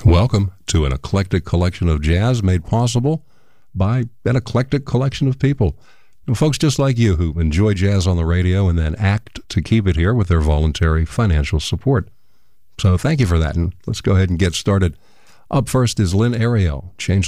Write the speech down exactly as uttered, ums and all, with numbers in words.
Welcome to an eclectic collection of jazz made possible by an eclectic collection of people. And folks just like you who enjoy jazz on the radio and then act to keep it here with their voluntary financial support. So thank you for that, and let's go ahead and get started. Up first is Lynn Ariel, Change